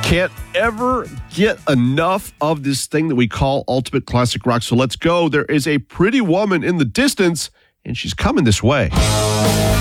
Can't ever get enough of this thing that we call Ultimate Classic Rock. So let's go. There is a pretty woman in the distance, and she's coming this way.